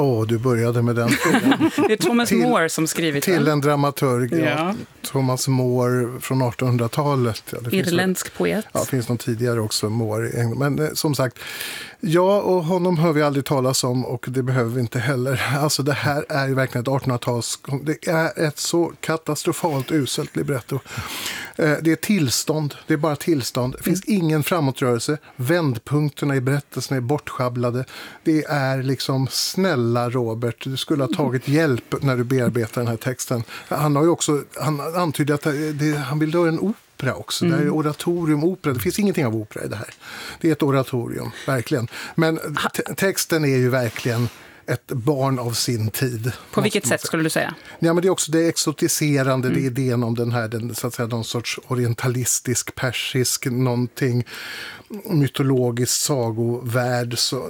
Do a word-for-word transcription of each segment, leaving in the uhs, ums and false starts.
Åh, oh, du började med den frågan. Det är Thomas till, More som skrivit Till den. en dramaturg, ja. Ja. Thomas More från artonhundratalet. Ja, det Irländsk finns, poet. Ja, det finns någon tidigare också, More. Men eh, som sagt, ja, och honom hör vi aldrig talas om och det behöver vi inte heller. Alltså det här är ju verkligen ett artonhundratals... Det är ett så katastrofalt uselt libretto. Eh, det är tillstånd, det är bara tillstånd. Det finns mm. ingen framåtrörelse. Vändpunkterna i berättelsen är bortsjabblade. Det är liksom, snälla Robert, du skulle ha tagit hjälp när du bearbetar den här texten. Han har ju också, han antyder att det, han vill göra en opera också. Mm. Det är oratorium, opera. Det finns ingenting av opera i det här. Det är ett oratorium, verkligen. Men te- texten är ju verkligen ett barn av sin tid. På vilket sätt skulle du säga? Ja, men det är också det exotiserande, mm. det är idén om den här, den, så att säga, någon sorts orientalistisk, persisk, någonting mytologiskt sagovärld, så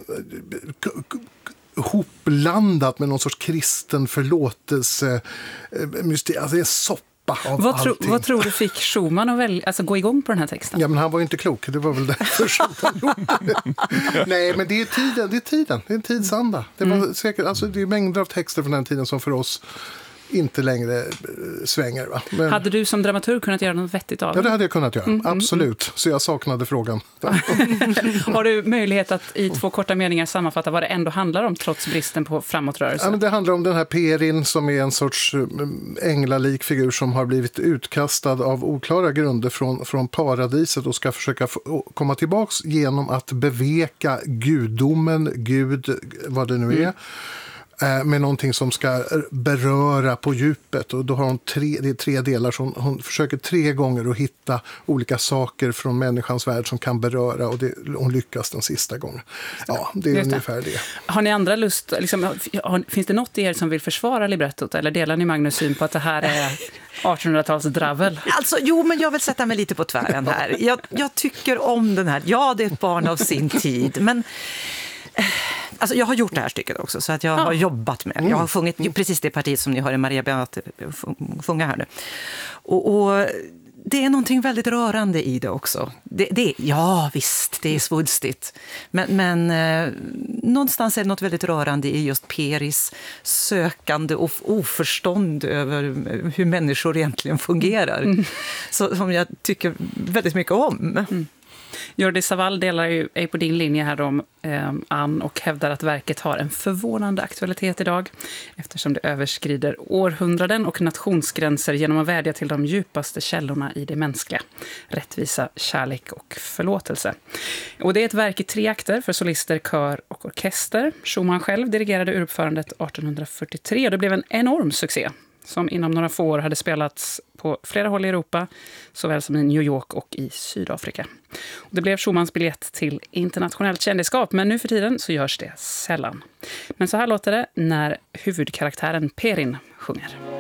hopblandat med någon sorts kristen förlåtelse, mystik, alltså det är soppa av vad, tro, allting. vad tror du fick Schumann att välja, alltså gå igång på den här texten? Ja, men han var ju inte klok, det var väl därför Schumann. Nej, men det är tiden, det är tiden, det är en tidsanda. Det var mm. säkert, alltså det är mängder av texter från den tiden som för oss inte längre svänger. Va? Men, hade du som dramaturg kunnat göra något vettigt av det? Ja, det hade jag kunnat göra. Mm, Absolut. Mm. Så jag saknade frågan. Har du möjlighet att i två korta meningar sammanfatta vad det ändå handlar om trots bristen på framåtrörelse? Ja, men det handlar om den här Perin som är en sorts änglalik figur som har blivit utkastad av oklara grunder från, från paradiset och ska försöka få, komma tillbaks genom att beveka gudomen, Gud, vad det nu är. Mm. Med någonting som ska beröra på djupet, och då har hon tre, det är tre delar, så hon, hon försöker tre gånger att hitta olika saker från människans värld som kan beröra, och det, hon lyckas den sista gången. Ja, det är Just ungefär det. det. Har ni andra lust, liksom, har, finns det något i er som vill försvara librettot, eller delar ni Magnus syn på att det här är artonhundratals-dravel? Alltså, jo, men jag vill sätta mig lite på tvären här. Jag, jag tycker om den här, ja, det är ett barn av sin tid, men alltså jag har gjort det här stycket också, så att jag ja. har jobbat med. Jag har sjungit precis det partiet som ni har i Maria Beate sjunga här nu. Och, och det är någonting väldigt rörande i det också. Det, det, ja, visst, det är svulstigt. Men, men eh, någonstans är det något väldigt rörande i just Peris sökande och oförstånd över hur människor egentligen fungerar. Mm. Så, som jag tycker väldigt mycket om. Mm. Jordi Savall delar ju är på din linje här om eh, Ann och hävdar att verket har en förvånande aktualitet idag eftersom det överskrider århundraden och nationsgränser genom att vädja till de djupaste källorna i det mänskliga. Rättvisa, kärlek och förlåtelse. Och det är ett verk i tre akter för solister, kör och orkester. Schumann själv dirigerade uruppförandet artonhundrafyrtiotre och det blev en enorm succé som inom några få år hade spelats på flera håll i Europa, såväl som i New York och i Sydafrika. Det blev Schumanns biljett till internationellt kändisskap, men nu för tiden så görs det sällan. Men så här låter det när huvudkaraktären Perin sjunger.